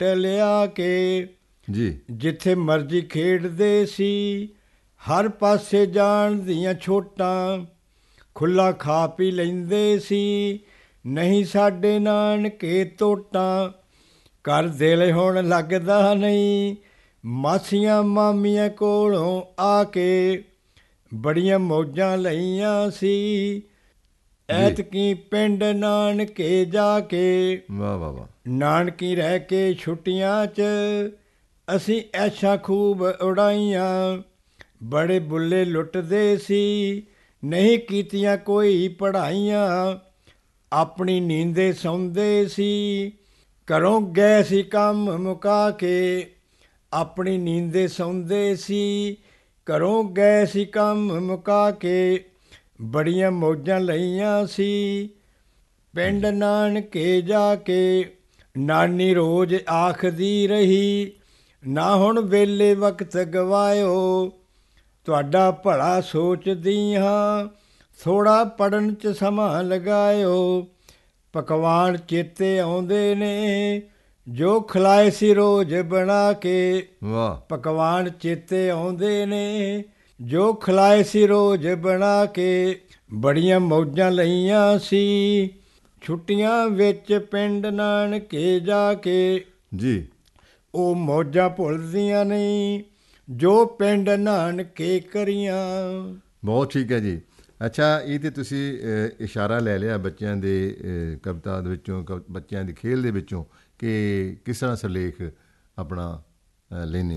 ਝੱਟ ਲਿਆ ਕੇ। ਜੀ ਜਿੱਥੇ ਮਰਜ਼ੀ ਖੇਡਦੇ ਸੀ, ਹਰ ਪਾਸੇ ਜਾਣ ਦੀਆਂ ਛੋਟਾਂ, ਖੁੱਲ੍ਹਾ ਖਾ ਪੀ ਲੈਂਦੇ ਸੀ, ਨਹੀਂ ਸਾਡੇ ਨਾਨਕੇ ਤੋਟਾਂ। ਘਰ ਦਿਲ ਹੁਣ ਲੱਗਦਾ ਨਹੀਂ, ਮਾਸੀਆਂ ਮਾਮੀਆਂ ਕੋਲੋਂ ਆ ਕੇ, ਬੜੀਆਂ ਮੌਜਾਂ ਲਈਆਂ ਸੀ ਐਤਕੀ ਪਿੰਡ ਨਾਨਕੇ ਜਾ ਕੇ। ਵਾਹ ਵਾਹ ਵਾਹ। ਨਾਨਕੀ ਰਹਿ ਕੇ ਛੁੱਟੀਆਂ 'ਚ ਅਸੀਂ ਐਸ਼ਾਂ ਖੂਬ ਉਡਾਈਆਂ, ਬੜੇ ਬੁੱਲੇ ਲੁੱਟਦੇ ਸੀ, ਨਹੀਂ ਕੀਤੀਆਂ ਕੋਈ ਪੜ੍ਹਾਈਆਂ। ਆਪਣੀ ਨੀਂਦੇ ਸੌਂਦੇ ਸੀ, ਘਰੋਂ ਗਏ ਸੀ ਕੰਮ ਮੁਕਾ ਕੇ। ਆਪਣੀ ਨੀਂਦੇ ਸੌਂਦੇ ਸੀ, ਘਰੋਂ ਗਏ ਸੀ ਕੰਮ ਮੁਕਾ ਕੇ, ਬੜੀਆਂ ਮੌਜਾਂ ਲਈਆਂ ਸੀ ਪਿੰਡ ਨਾਨਕੇ ਜਾ ਕੇ। ਨਾਨੀ ਰੋਜ਼ ਆਖਦੀ ਰਹੀ, ਨਾ ਹੁਣ ਵੇਲੇ ਵਕਤ ਗਵਾਇਓ, ਤੁਹਾਡਾ ਭਲਾ ਸੋਚਦੀ ਹਾਂ, ਥੋੜ੍ਹਾ ਪੜ੍ਹਨ 'ਚ ਸਮਾਂ ਲਗਾਇਓ। ਪਕਵਾਨ ਚੇਤੇ ਆਉਂਦੇ ਨੇ ਜੋ ਖਿਲਾਏ ਸੀ ਰੋਜ਼ ਬਣਾ ਕੇ। ਵਾਹ। ਪਕਵਾਨ ਚੇਤੇ ਆਉਂਦੇ ਨੇ ਜੋ ਖਿਲਾਏ ਸੀ ਰੋਜ਼ ਬਣਾ ਕੇ, ਬੜੀਆਂ ਮੌਜਾਂ ਲਈਆਂ ਸੀ ਛੁੱਟੀਆਂ ਵਿੱਚ ਪਿੰਡ ਨਾਨਕੇ ਜਾ ਕੇ। ਜੀ ਉਹ ਮੌਜਾਂ ਭੁੱਲਦੀਆਂ ਨਹੀਂ ਜੋ ਪਿੰਡ ਨਾਨਕੇ ਕਰੀਆਂ। ਬਹੁਤ ਠੀਕ ਹੈ ਜੀ। ਅੱਛਾ, ਇਹ ਤਾਂ ਤੁਸੀਂ ਇਸ਼ਾਰਾ ਲੈ ਲਿਆ ਬੱਚਿਆਂ ਦੇ ਕਵਿਤਾ ਦੇ ਵਿੱਚੋਂ, ਬੱਚਿਆਂ ਦੀ ਖੇਲ ਦੇ ਵਿੱਚੋਂ, ਕਿ ਕਿਸ ਤਰ੍ਹਾਂ ਸਿਰਲੇਖ ਆਪਣਾ ਲੈਂਦੇ